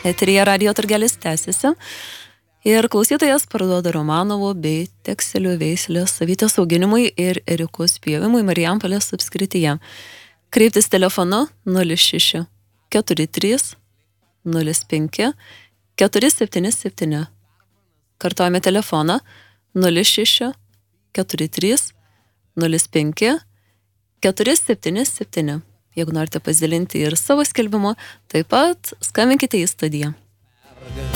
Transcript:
Eteryje Radio turgelis tęsiasi ir klausytojas parduoda Romanovo bei tekselių veislės avytės auginimui ir ėriukų spjovimui Marijampolės apskrityje. Kreiptis telefonu 06 43 05 477. Kartojame telefoną 06 43 05 477. Jeigu norite pasidalinti ir savo skelbimu, taip pat skambinkite į studiją.